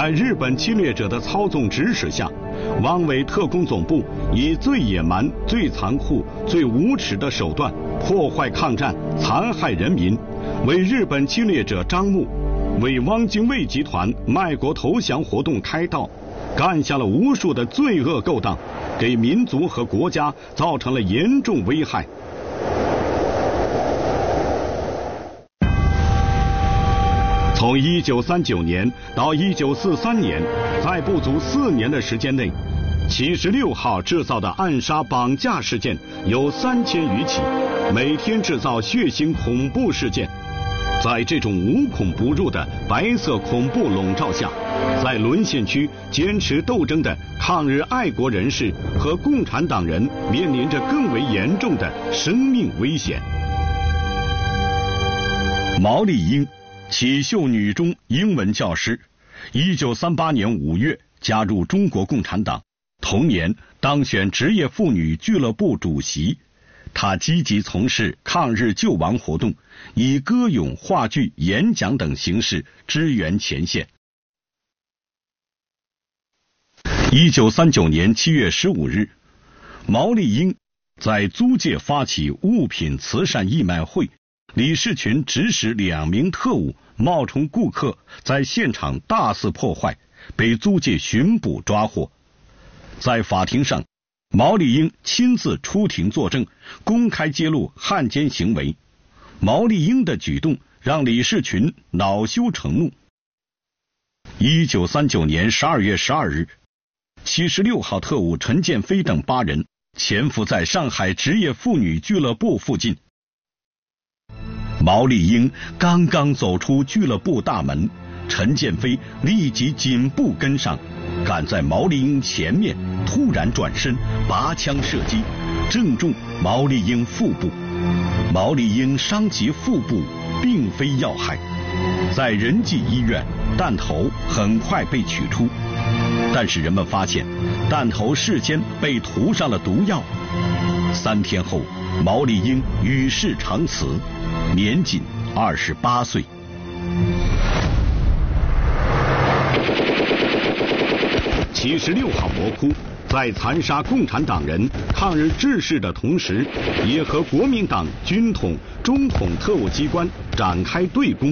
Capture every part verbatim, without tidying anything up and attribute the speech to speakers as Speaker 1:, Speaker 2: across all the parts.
Speaker 1: 在日本侵略者的操纵指使下，汪伪特工总部以最野蛮、最残酷、最无耻的手段破坏抗战，残害人民，为日本侵略者张目，为汪精卫集团卖国投降活动开道，干下了无数的罪恶勾当，给民族和国家造成了严重危害。从一九三九年到一九四三年，在不足四年的时间内，七十六号制造的暗杀绑架事件有三千余起，每天制造血腥恐怖事件。在这种无孔不入的白色恐怖笼罩下，在沦陷区坚持斗争的抗日爱国人士和共产党人面临着更为严重的生命危险。毛丽英，启秀女中英文教师，一九三八年五月加入中国共产党，同年当选职业妇女俱乐部主席。她积极从事抗日救亡活动，以歌咏、话剧、演讲等形式支援前线。一九三九年七月十五日，毛丽英在租界发起物品慈善义卖会，李士群指使两名特务冒充顾客，在现场大肆破坏，被租界巡捕抓获。在法庭上，毛丽英亲自出庭作证，公开揭露汉奸行为。毛丽英的举动让李士群恼羞成怒。一九三九年十二月十二日，七十六号特务陈建飞等八人潜伏在上海职业妇女俱乐部附近。毛丽英刚刚走出俱乐部大门，陈建飞立即紧步跟上，赶在毛丽英前面，突然转身拔枪射击，正中毛丽英腹部。毛丽英伤及腹部并非要害，在仁济医院，弹头很快被取出，但是人们发现弹头事先被涂上了毒药。三天后，毛丽英与世长辞，年仅二十八岁。七十六号魔窟在残杀共产党人、抗日志士的同时，也和国民党军统、中统特务机关展开对攻。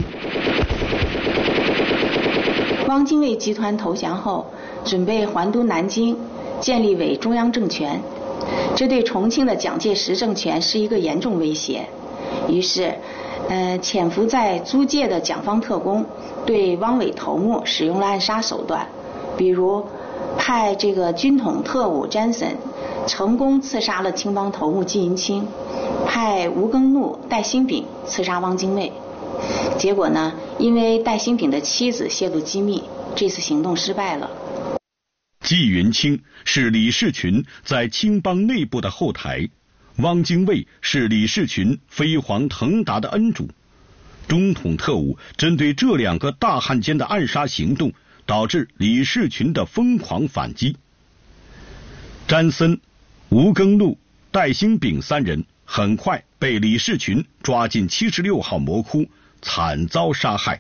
Speaker 2: 汪精卫集团投降后，准备还都南京，建立伪中央政权，这对重庆的蒋介石政权是一个严重威胁。于是，呃，潜伏在租界的蒋方特工对汪伪头目使用了暗杀手段，比如派这个军统特务詹森成功刺杀了青帮头目季银清，派吴庚怒、戴新炳刺杀汪精卫。结果呢，因为戴新炳的妻子泄露机密，这次行动失败了。
Speaker 1: 季云清是李士群在青帮内部的后台，汪精卫是李士群飞黄腾达的恩主。中统特务针对这两个大汉奸的暗杀行动，导致李士群的疯狂反击。詹森、吴庚怒、戴新炳三人很快被李士群抓进七十六号魔窟，惨遭杀害。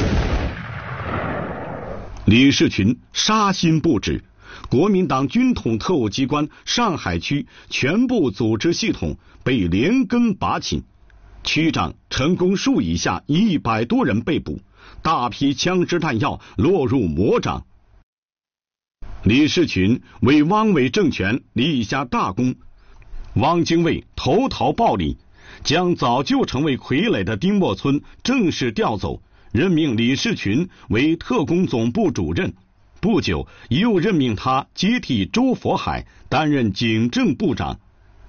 Speaker 1: 李士群杀心不止，国民党军统特务机关上海区全部组织系统被连根拔起，区长陈公树以下一百多人被捕，大批枪支弹药落入魔掌。李士群为汪伪政权立下大功，汪精卫投桃报李，将早就成为傀儡的丁默村正式调走，任命李士群为特工总部主任。不久又任命他接替周佛海担任警政部长。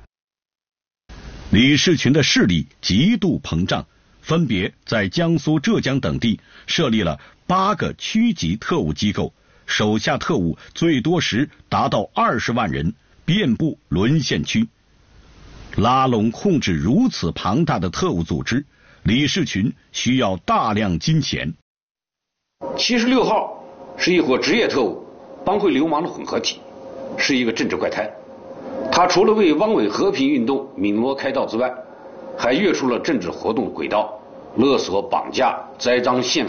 Speaker 1: 李士群的势力极度膨胀，分别在江苏、浙江等地设立了八个区级特务机构，手下特务最多时达到二十万人，遍布沦陷区。拉拢控制如此庞大的特务组织，李士群需要大量金钱。
Speaker 3: 七十六号是一伙职业特务、帮会流氓的混合体，是一个政治怪胎。他除了为汪伪和平运动泯魔开道之外，还跃出了政治活动轨道，勒索、绑架、栽赃陷